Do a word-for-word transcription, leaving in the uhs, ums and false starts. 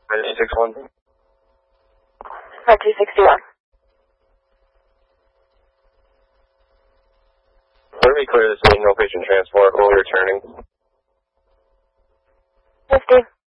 nine six one. five two six one. Let me clear this scene, no patient transport, we'll be returning. fifty.